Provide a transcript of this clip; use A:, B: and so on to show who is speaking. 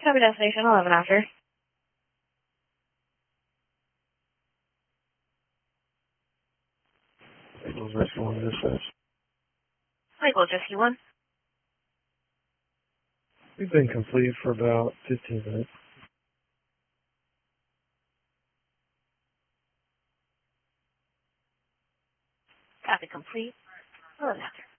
A: Copy destination 11 after.
B: Eagles Rescue 1 dispatch.
A: Eagles Rescue 1.
B: We've been complete for about 15 minutes.
A: Copy complete. 11 after.